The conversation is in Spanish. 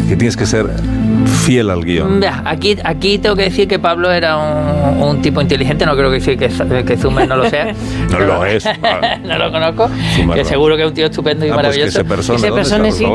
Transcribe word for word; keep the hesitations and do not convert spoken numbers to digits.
que tienes que ser fiel al guión. Aquí, aquí tengo que decir que Pablo era un, un tipo inteligente, no creo que decir que, que Zumer no lo sea. No lo es. No lo conozco, Zumer que no. seguro que es un tío estupendo y Ah, maravilloso. Pues que se persone, y se ¿dónde persone está, sí.